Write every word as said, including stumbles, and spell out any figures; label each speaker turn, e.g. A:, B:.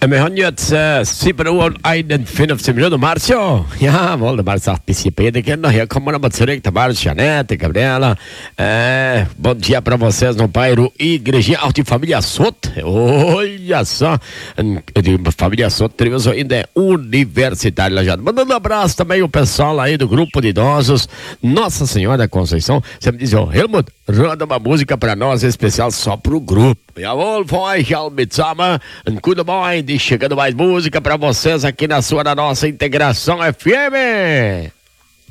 A: Wir haben jetzt äh, sieben Uhr einundfünfzig Minuten. Marcio, jawohl, der Marcio sagt ein bisschen predigen. Nachher kommen wir nochmal zurück. Der Marcio, Janete, Gabriela. Äh, bom dia para vocês no bairro Igrejinha. Auch die Familie Sot. Olha só. Die Família Sot Treviso ainda é universitária. Já mandando um abraço também o pessoal aí do grupo de idosos Nossa Senhora da Conceição. Você me diz, ó, Helmut, roda uma música para nós especial só pro grupo. Jawohl, foi, Helmut Sama. Cuida bem de chegando mais música para vocês aqui na sua, na nossa Integração F M.